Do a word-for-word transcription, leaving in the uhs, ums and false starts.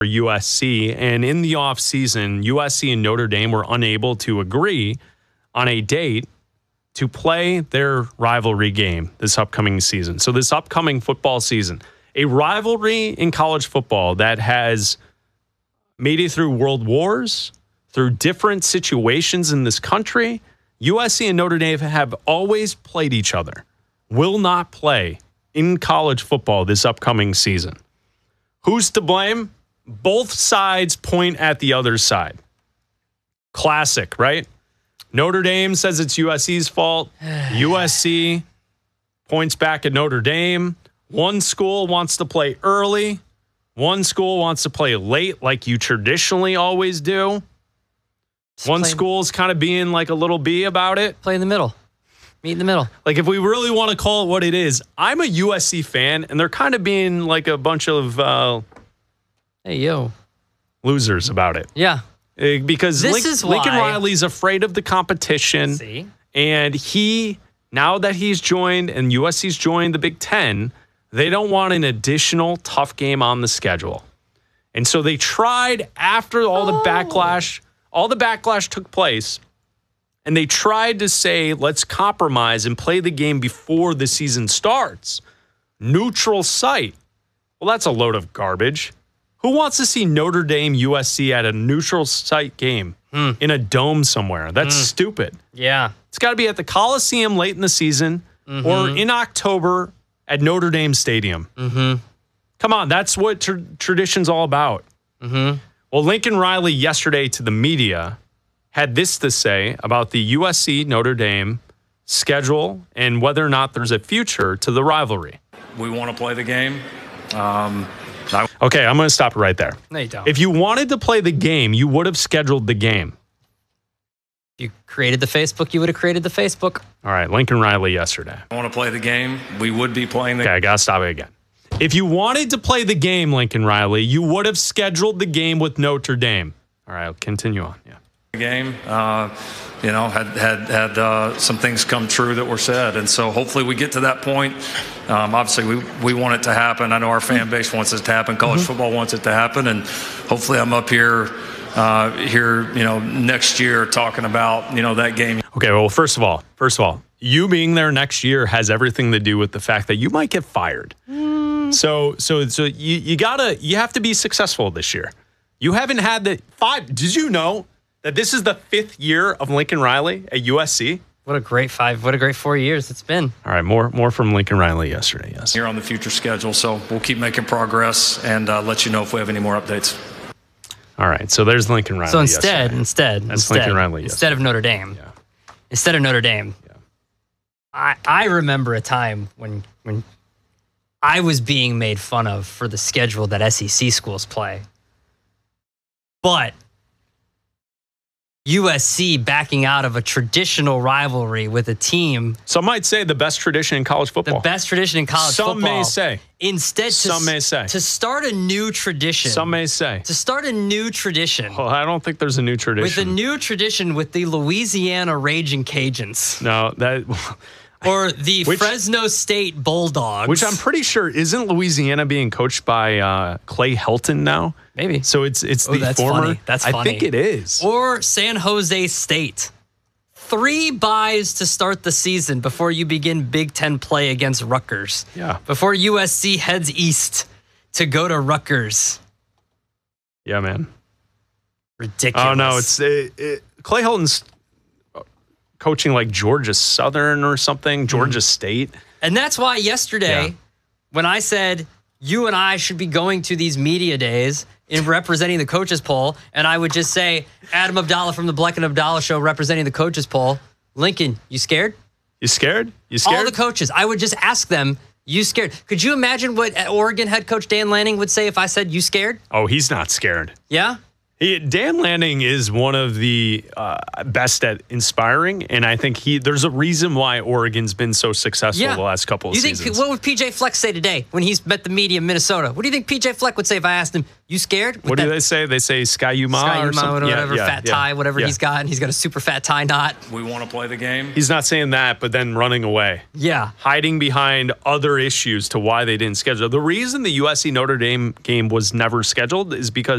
for U S C. And in the offseason, U S C and Notre Dame were unable to agree on a date to play their rivalry game this upcoming season. So this upcoming football season, a rivalry in college football that has made it through world wars, through different situations in this country. U S C and Notre Dame have always played each other, will not play in college football this upcoming season. Who's to blame? Both sides point at the other side. Classic, right? Notre Dame says it's U S C's fault. U S C points back at Notre Dame. One school wants to play early. One school wants to play late like you traditionally always do. Just One school's kind of being like a little bee about it. Play in the middle. Meet in the middle. Like if we really want to call it what it is, I'm a U S C fan, and they're kind of being like a bunch of uh, hey, yo. losers about it. Yeah. Uh, because this Link, is Lincoln why. Riley's afraid of the competition. See? And he, now that he's joined and U S C's joined the Big Ten, they don't want an additional tough game on the schedule. And so they tried after all the oh. backlash, all the backlash took place, and they tried to say, let's compromise and play the game before the season starts. Neutral site. Well, that's a load of garbage. Who wants to see Notre Dame U S C at a neutral site game hmm. in a dome somewhere? That's hmm. stupid. Yeah. It's got to be at the Coliseum late in the season mm-hmm. or in October at Notre Dame Stadium. Mm-hmm. Come on, that's what tra- tradition's all about. Mm-hmm. Well, Lincoln Riley yesterday to the media had this to say about the U S C Notre Dame schedule and whether or not there's a future to the rivalry. We want to play the game. Um, I- okay, I'm going to stop it right there. No, you don't. If you wanted to play the game, you would have scheduled the game. If you created the Facebook, you would have created the Facebook. All right, Lincoln Riley yesterday. I want to play the game. We would be playing the Okay, I got to stop it again. If you wanted to play the game, Lincoln Riley, you would have scheduled the game with Notre Dame. All right, I'll continue on. Yeah. game. Uh, you know, had had had uh, some things come true that were said, and so hopefully we get to that point. Um, obviously, we we want it to happen. I know our fan base wants it to happen. College mm-hmm. football wants it to happen, and hopefully, I'm up here uh, here you know next year talking about you know that game. Okay. Well, first of all, first of all, you being there next year has everything to do with the fact that you might get fired. Mm. So so so you you gotta you have to be successful this year. You haven't had the five. Did you know that this is the fifth year of Lincoln Riley at U S C? What a great five. What a great four years it's been. All right, more more from Lincoln Riley yesterday, yes. Here on the future schedule, so we'll keep making progress and uh, let you know if we have any more updates. All right, so there's Lincoln Riley So instead, yesterday. instead, That's instead, Lincoln Riley instead yesterday. of Notre Dame, Yeah. instead of Notre Dame, Yeah. I, I remember a time when when I was being made fun of for the schedule that S E C schools play. But U S C backing out of a traditional rivalry with a team. Some might say the best tradition in college football. The best tradition in college Some football. may say. Instead, to, Some may say. to start a new tradition. Some may say. To start a new tradition. Well, I don't think there's a new tradition. With a new tradition with the Louisiana Raging Cajuns. No, that... Or the which, Fresno State Bulldogs. Which I'm pretty sure, isn't Louisiana being coached by uh, Clay Helton now? Maybe. So it's it's oh, the that's former. Funny. That's funny. I think it is. Or San Jose State. Three buys to start the season before you begin Big Ten play against Rutgers. Yeah. Before U S C heads east to go to Rutgers. Yeah, man. Ridiculous. Oh, no. It's it, it, Clay Helton's coaching like Georgia Southern or something, Georgia mm. State. And that's why yesterday, yeah. when I said you and I should be going to these media days in representing the coaches poll, and I would just say Adam Abdallah from the Bleck and Abdallah show representing the coaches poll, Lincoln, you scared? You scared? You scared? All the coaches. I would just ask them, you scared? Could you imagine what Oregon head coach Dan Lanning would say if I said, you scared? Oh, he's not scared. Yeah? He, Dan Lanning is one of the uh, best at inspiring, and I think he there's a reason why Oregon's been so successful Yeah. the last couple of you think, seasons. What would P J Fleck say today when he's met the media in Minnesota? What do you think P J Fleck would say if I asked him, you scared? With what do that they say? They say Sky Yuma Sky or Yuma, something? whatever, Yeah, yeah, fat yeah, tie, whatever yeah. he's got. And he's got a super fat tie knot. We want to play the game. He's not saying that, but then running away. Yeah. Hiding behind other issues to why they didn't schedule. The reason the U S C Notre Dame game was never scheduled is because